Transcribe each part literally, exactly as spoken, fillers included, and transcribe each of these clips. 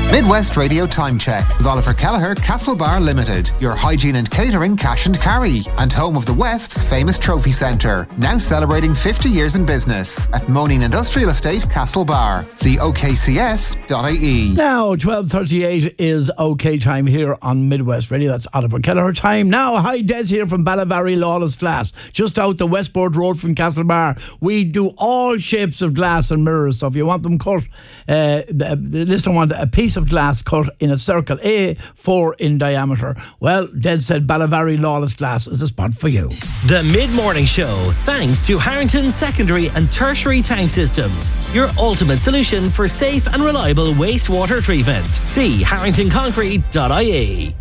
Midwest Radio Time Check with Oliver Kelleher, Castlebar Limited, your hygiene and catering cash and carry, and home of the West's famous trophy centre, now celebrating fifty years in business at Moaning Industrial Estate, Castlebar. See o k c s dot i e. Now, twelve thirty-eight is OK time here on Midwest Radio. That's Oliver Kelleher time. Now, hi, Des here from Ballavary Lawless Glass, just out the Westport Road from Castlebar. We do all shapes of glass and mirrors, so if you want them cut, uh, the, the listener want a piece of glass cut in a circle, A four in diameter. Well, Des said Ballavary Lawless Glass is a spot for you. The Mid-Morning Show, thanks to Harrington Secondary and Tertiary Tank Systems, your ultimate solution for safe and reliable wastewater treatment. See harrington concrete dot i e.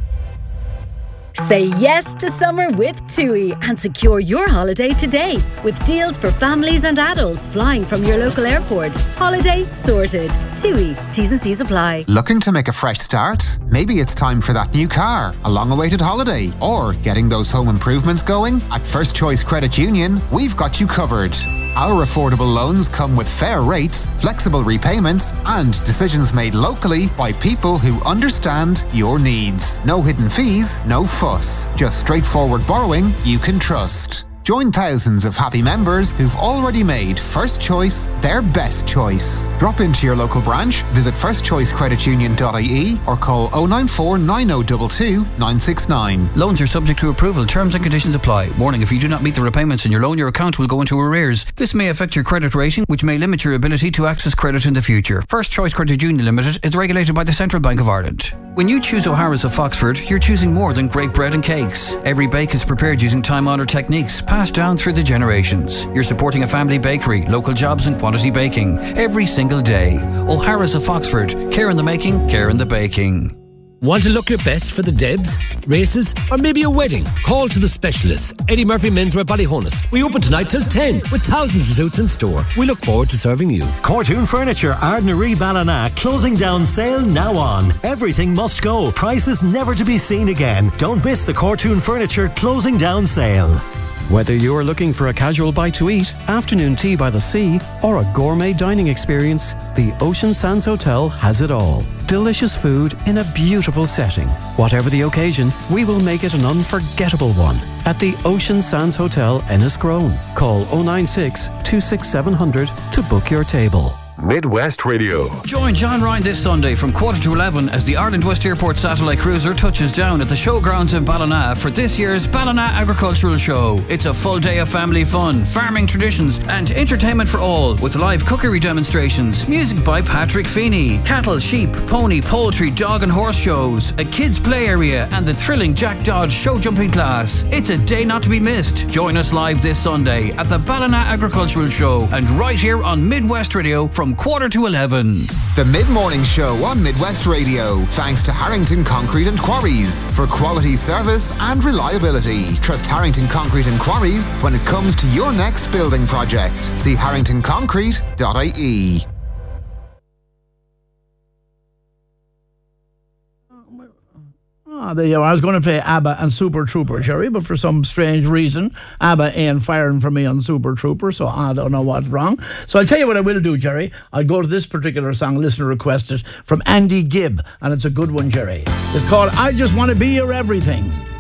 Say yes to summer with TUI and secure your holiday today with deals for families and adults flying from your local airport. Holiday sorted. TUI. T's and C's apply. Looking to make a fresh start? Maybe it's time for that new car, a long-awaited holiday, or getting those home improvements going? At First Choice Credit Union, we've got you covered. Our affordable loans come with fair rates, flexible repayments, and decisions made locally by people who understand your needs. No hidden fees, no fuss. Just straightforward borrowing you can trust. Join thousands of happy members who've already made First Choice their best choice. Drop into your local branch, visit first choice credit union dot i e or call oh nine four nine oh two two nine six nine. Loans are subject to approval. Terms and conditions apply. Warning, if you do not meet the repayments in your loan, your account will go into arrears. This may affect your credit rating, which may limit your ability to access credit in the future. First Choice Credit Union Limited is regulated by the Central Bank of Ireland. When you choose O'Hara's of Foxford, you're choosing more than great bread and cakes. Every bake is prepared using time-honoured techniques passed down through the generations. You're supporting a family bakery, local jobs and quality baking every single day. O'Hara's of Foxford. Care in the making, care in the baking. Want to look your best for the Debs, races, or maybe a wedding? Call to the specialists. Eddie Murphy Menswear Ballyhonus. We open tonight till ten with thousands of suits in store. We look forward to serving you. Cortoon Furniture, Ardnaree Ballina, closing down sale now on. Everything must go. Prices never to be seen again. Don't miss the Cortoon Furniture closing down sale. Whether you're looking for a casual bite to eat, afternoon tea by the sea, or a gourmet dining experience, the Ocean Sands Hotel has it all. Delicious food in a beautiful setting. Whatever the occasion, we will make it an unforgettable one. At the Ocean Sands Hotel, Enniscrone. Call oh nine six, two six seven hundred to book your table. Midwest Radio. Join John Ryan this Sunday from quarter to eleven as the Ireland West Airport Satellite Cruiser touches down at the showgrounds in Ballina for this year's Ballina Agricultural Show. It's a full day of family fun, farming traditions and entertainment for all with live cookery demonstrations, music by Patrick Feeney, cattle, sheep, pony, poultry, dog and horse shows, a kids play area and the thrilling Jack Dodge show jumping class. It's a day not to be missed. Join us live this Sunday at the Ballina Agricultural Show and right here on Midwest Radio from quarter to eleven. The Mid-Morning Show on Midwest Radio. Thanks to Harrington Concrete and Quarries for quality service and reliability. Trust Harrington Concrete and Quarries when it comes to your next building project. See harrington concrete dot i e. Ah, there you are. I was going to play ABBA and Super Trooper, Sherry, but for some strange reason, ABBA ain't firing for me on Super Trooper, so I don't know what's wrong. So I'll tell you what I will do, Jerry. I'll go to this particular song, listener requested, from Andy Gibb, and it's a good one, Jerry. It's called I Just Want to Be Your Everything.